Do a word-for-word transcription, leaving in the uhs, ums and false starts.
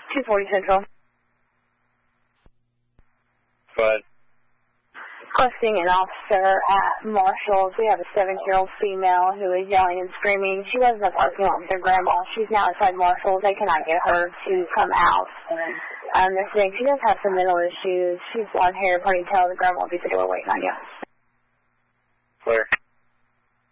two forty Central. Go ahead. Requesting an officer at Marshall's. We have a seven-year-old female who is yelling and screaming. She was in the parking lot with her grandma. She's now inside Marshall's. They cannot get her to come out. Um, they're saying she does have some mental issues. She's blonde hair, ponytail. The grandma will be at the door waiting on you. Clear.